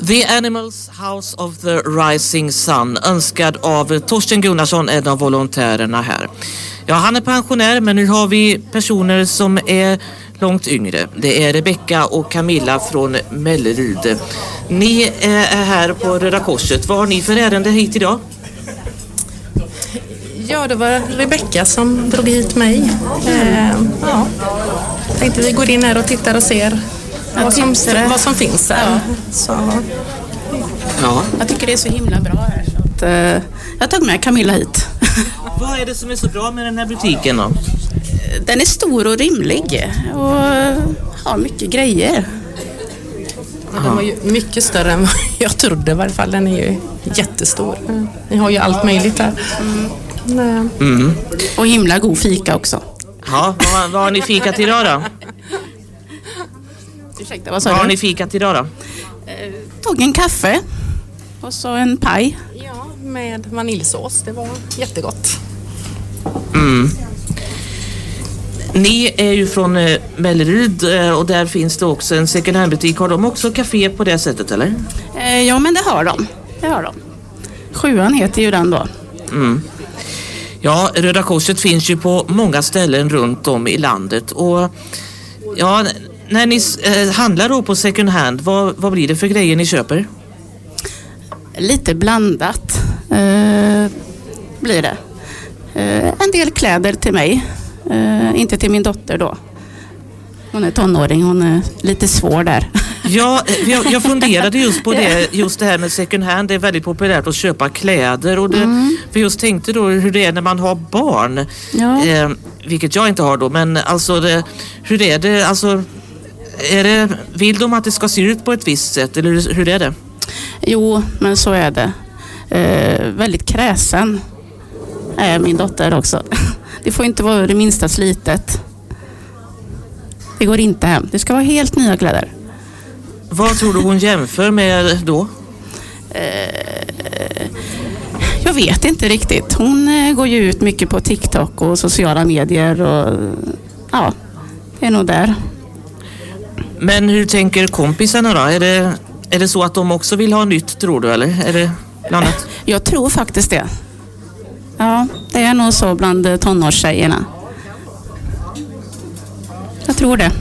The Animals House of the Rising Sun, önskad av Torsten Gunnarsson, en av volontärerna här. Ja, han är pensionär, men nu har vi personer som är långt yngre. Det är Rebecka och Camilla från Mellerud. Ni är här på Röda Korset. Vad har ni för ärende hit idag? Ja, det var Rebecka som drog hit mig. Tänkte vi går in här och tittar och ser vad som finns här. Ja. Så. Ja. Jag tycker det är så himla bra här. Så att, jag tog med Camilla hit. Vad är det som är så bra med den här butiken då? Den är stor och rymlig och har mycket grejer. Ja, den var ju mycket större än vad jag trodde i varje fall. Den är ju jättestor. Ni har ju allt möjligt här. Och himla god fika också. Ja, vad har ni fikat idag då? Ursäkta, vad sa du? Vad har ni fikat idag då? Tog en kaffe och så en paj. Ja, med vaniljsås. Det var jättegott. Ni är ju från Mellerud och där finns det också en second hand-butik. Har de också café på det sättet, eller? Ja, men det har de. Sjuan heter ju den då. Ja, Röda Korset finns ju på många ställen runt om i landet. Och ja, när ni handlar då på second hand, vad blir det för grejer ni köper? Lite blandat blir det. En del kläder till mig. Inte till min dotter då. Hon är tonåring, hon är lite svår där. Ja, jag funderade just på det. Just det här med second hand. Det är väldigt populärt att köpa kläder. Och för just tänkte då hur det är när man har barn. Ja. Vilket jag inte har då. Men alltså, hur är det? Alltså, vill de att det ska se ut på ett visst sätt? Eller hur är det? Jo, men så är det. Väldigt kräsen är min dotter också. Det får inte vara det minsta slitet. Det går inte hem. Det ska vara helt nya kläder. Vad tror du hon jämför med då? Jag vet inte riktigt. Hon går ju ut mycket på TikTok och sociala medier. Och ja, det är nog där. Men hur tänker kompisarna då? Är det så att de också vill ha nytt, tror du? Eller är det blandat? Jag tror faktiskt det. Ja, det är nog så bland tonårstjejerna. Jag tror det.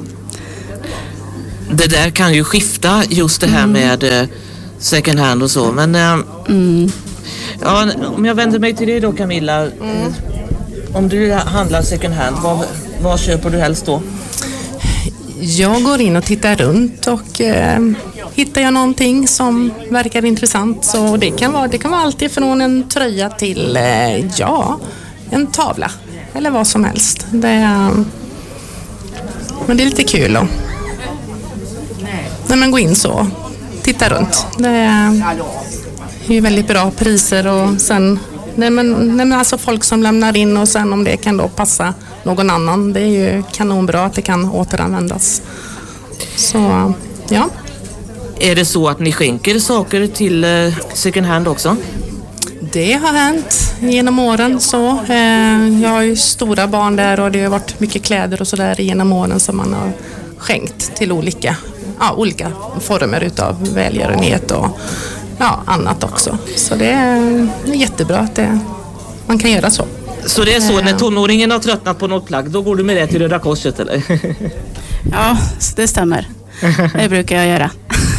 Det där kan ju skifta, just det här med second hand och så. Men ja, om jag vänder mig till dig då, Camilla. Om du handlar second hand, vad köper du helst då? Jag går in och tittar runt och hittar jag någonting som verkar intressant, så det kan vara alltid från en tröja till en tavla eller vad som helst. Men det är lite kul då. När man går in så, titta runt. Det är ju väldigt bra priser och sen alltså folk som lämnar in, och sen om det kan då passa någon annan, det är ju kanonbra att det kan återanvändas. Så ja. Är det så att ni skänker saker till second hand också? Det har hänt genom åren så. Jag har ju stora barn där och det har varit mycket kläder och sådär genom åren som man har skänkt till olika former utav välgörenhet och annat också. Så det är jättebra att man kan göra så. Så det är så, när tonåringen har tröttnat på något plagg, då går du med det till Röda Korset, eller? Ja, det stämmer. Det brukar jag göra.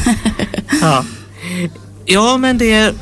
Ja, men det...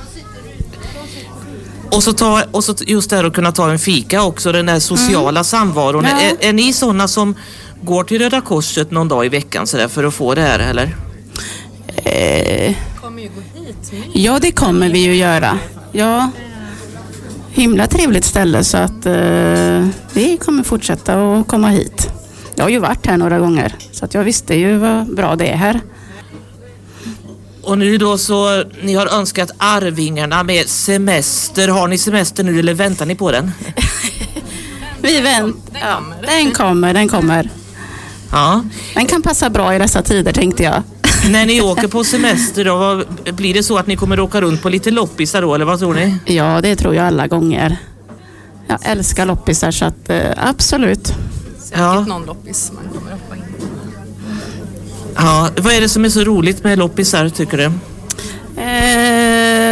Och så just det här att kunna ta en fika också, den här sociala samvaron. Ja. Är ni sådana som går till Röda Korset någon dag i veckan så där, för att få det här, eller? Kommer ju gå hit. Ja, det kommer vi ju göra. Ja, himla trevligt ställe, så att vi kommer fortsätta att komma hit. Jag har ju varit här några gånger, så att jag visste ju vad bra det är här. Och nu då så, ni har önskat Arvingarna med semester. Har ni semester nu eller väntar ni på den? Vi väntar. Ja, den kommer. Ja. Den kan passa bra i dessa tider, tänkte jag. När ni åker på semester då, blir det så att ni kommer att åka runt på lite loppisar då, eller vad tror ni? Ja, det tror jag alla gånger. Jag älskar loppisar, så att absolut. Säkert någon loppis man kommer att hoppa in. Ja, vad är det som är så roligt med loppisar, tycker du?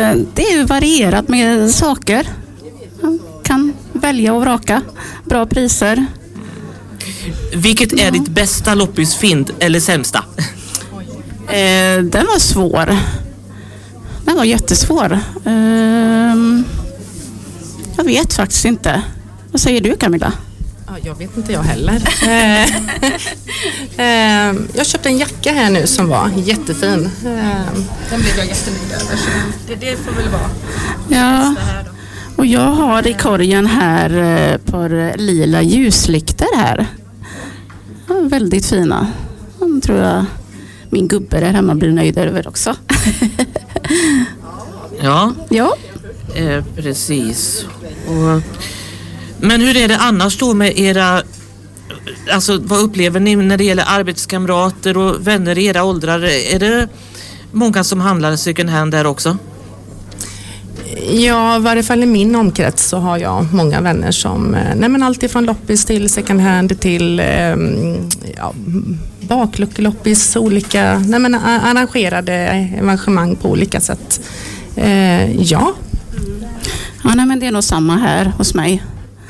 det är ju varierat med saker. Man kan välja och vraka. Bra priser. Vilket är ditt bästa loppisfynd eller sämsta? Den var svår. Den var jättesvår. Jag vet faktiskt inte. Vad säger du, Camilla? Ja, jag vet inte jag heller. Jag köpte en jacka här nu som var jättefin. Den blev jag jättenöjd över. Så det får väl vara. Ja, och jag har i korgen här ett par lila ljuslyktor här. Väldigt fina. De tror jag min gubbe där hemma blir nöjd över också. Ja, Ja. Precis. Men hur är det annars då med era... Alltså vad upplever ni när det gäller arbetskamrater och vänner i era åldrar? Är det många som handlar second hand där också? Ja, i varje fall i min omkrets så har jag många vänner som, allt ifrån loppis till second hand till bakluckeloppis, olika arrangerade evenemang på olika sätt. Ja, Det är nog samma här hos mig.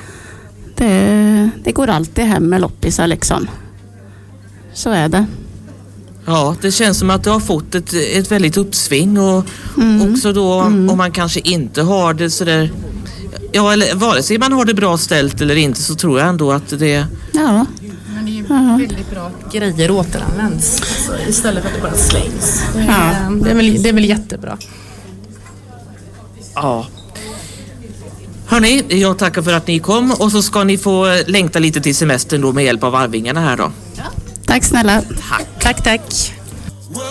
Det går alltid hem med loppisar liksom. Så är det. Ja, det känns som att du har fått ett väldigt uppsving och också då om man kanske inte har det så där, ja, eller vare sig man har det bra ställt eller inte, så tror jag ändå att det... Ja. men det är ju väldigt bra att grejer återanvänds istället för att det bara slängs. Ja. Det är väl jättebra. Ja. Hörni, jag tackar för att ni kom och så ska ni få längta lite till semestern då med hjälp av Arvingarna här då. Tack snälla. Tack.